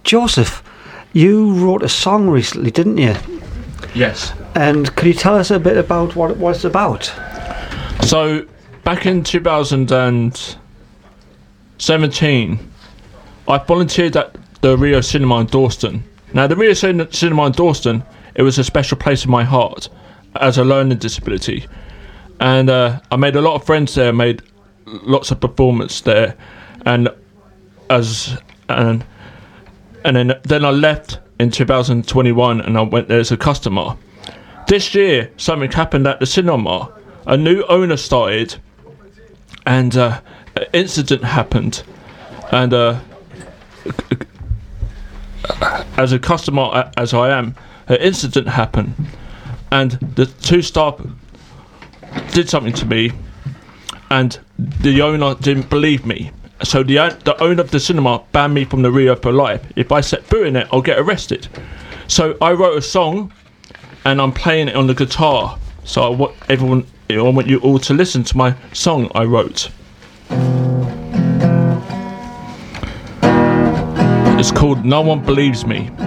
Joseph, you wrote a song recently, didn't you? Yes. And could you tell us a bit about what it was about? So, back in 2017, I volunteered at the Rio Cinema in Dawston. Now, the Rio Cinema in Dawston, it was a special place in my heart as a learning disability. And I made a lot of friends there, made lots of performance there. And then I left in 2021 and I went there as a customer. This year, something happened at the cinema. A new owner started, and an incident happened. And as a customer, as I am, an incident happened. And the two staff did something to me, and the owner didn't believe me. So the owner of the cinema banned me from the Rio for life. If I set foot in it, I'll get arrested. So I wrote a song, and I'm playing it on the guitar. So I want you all to listen to my song I wrote. It's called No One Believes Me.